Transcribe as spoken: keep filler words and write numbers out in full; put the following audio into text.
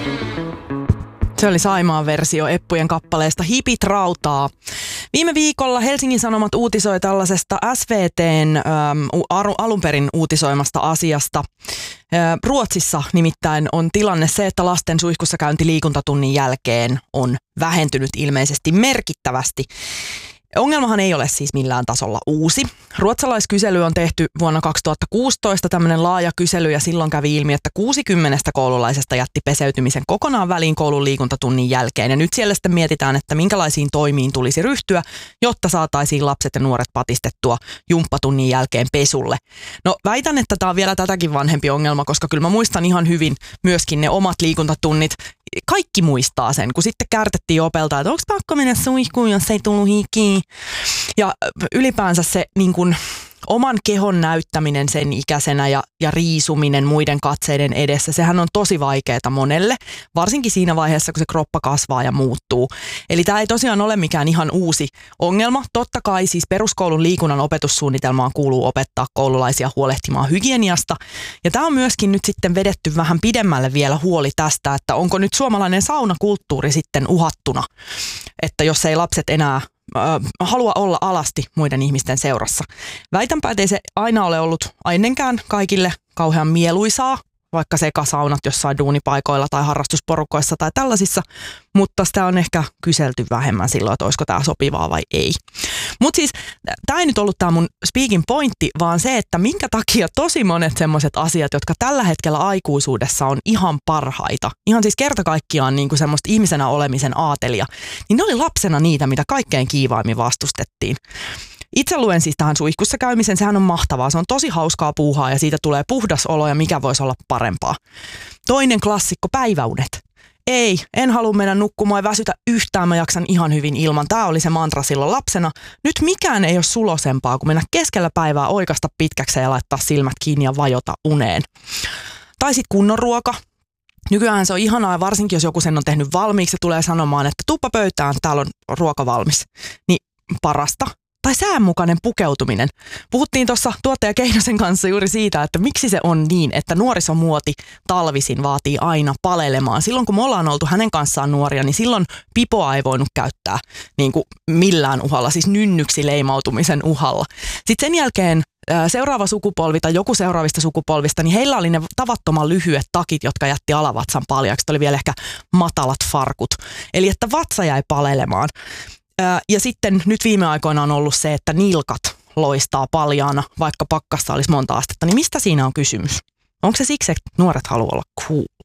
Se oli Saimaan versio Eppujen kappaleesta Hipit rautaa. Viime viikolla Helsingin Sanomat uutisoi tällaisesta S V T:n äm, alun perin uutisoimasta asiasta. Ä, Ruotsissa nimittäin on tilanne se, että lasten suihkussa käynti liikuntatunnin jälkeen on vähentynyt ilmeisesti merkittävästi. Ongelmahan ei ole siis millään tasolla uusi. Ruotsalaiskysely on tehty vuonna kaksituhattakuusitoista, tämmöinen laaja kysely, ja silloin kävi ilmi, että kuusikymmentä koululaisesta jätti peseytymisen kokonaan väliin koulun liikuntatunnin jälkeen. Ja nyt siellä sitten mietitään, että minkälaisiin toimiin tulisi ryhtyä, jotta saataisiin lapset ja nuoret patistettua jumppatunnin jälkeen pesulle. No väitän, että tämä on vielä tätäkin vanhempi ongelma, koska kyllä mä muistan ihan hyvin myöskin ne omat liikuntatunnit. Kaikki muistaa sen, kun sitten kärtettiin opelta, että onko pakko mennä suihkuun, jos ei tullut hikiin. Ja ylipäänsä se niin kun, oman kehon näyttäminen sen ikäisenä ja, ja riisuminen muiden katseiden edessä, sehän on tosi vaikeaa monelle, varsinkin siinä vaiheessa, kun se kroppa kasvaa ja muuttuu. Eli tämä ei tosiaan ole mikään ihan uusi ongelma. Totta kai siis peruskoulun liikunnan opetussuunnitelmaan kuuluu opettaa koululaisia huolehtimaan hygieniasta. Ja tämä on myöskin nyt sitten vedetty vähän pidemmälle vielä huoli tästä, että onko nyt suomalainen saunakulttuuri sitten uhattuna, että jos ei lapset enää halua olla alasti muiden ihmisten seurassa. Väitänpä, että ei se aina ole ollut ennenkään kaikille kauhean mieluisaa, vaikka sekasaunat jossain duunipaikoilla tai harrastusporukoissa tai tällaisissa, mutta sitä on ehkä kyselty vähemmän silloin, että olisiko tämä sopivaa vai ei. Mutta siis tämä ei nyt ollut tämä mun speaking pointti, vaan se, että minkä takia tosi monet semmoiset asiat, jotka tällä hetkellä aikuisuudessa on ihan parhaita, ihan siis kerta kaikkiaan niin kuin semmoista ihmisenä olemisen aatelia, niin ne oli lapsena niitä, mitä kaikkein kiivaimmin vastustettiin. Itse luen siis tähän suihkussa käymisen, sehän on mahtavaa, se on tosi hauskaa puuhaa ja siitä tulee puhdas olo ja mikä voisi olla parempaa. Toinen klassikko, päiväunet. Ei, en halua mennä nukkumaan ja väsytä yhtään, mä jaksan ihan hyvin ilman. Tämä oli se mantra silloin lapsena. Nyt mikään ei ole sulosempaa kuin mennä keskellä päivää oikasta pitkäksi ja laittaa silmät kiinni ja vajota uneen. Tai sitten kunnon ruoka. Nykyään se on ihanaa, varsinkin jos joku sen on tehnyt valmiiksi ja tulee sanomaan, että tuppa pöytään, täällä on ruoka valmis. Niin parasta. Tai säänmukainen pukeutuminen. Puhuttiin tuossa tuottaja Keinosen kanssa juuri siitä, että miksi se on niin, että nuorisomuoti talvisin vaatii aina palelemaan. Silloin kun me ollaan oltu hänen kanssaan nuoria, niin silloin pipoa ei voinut käyttää niin kuin millään uhalla, siis nynnyksi leimautumisen uhalla. Sitten sen jälkeen seuraava sukupolvi tai joku seuraavista sukupolvista, niin heillä oli ne tavattoman lyhyet takit, jotka jätti alavatsan paljaksi. Oli vielä ehkä matalat farkut. Eli että vatsa jäi palelemaan. Ja sitten nyt viime aikoina on ollut se, että nilkat loistaa paljaana, vaikka pakkasta olisi monta astetta. Niin mistä siinä on kysymys? Onko se siksi, että nuoret haluaa olla cool?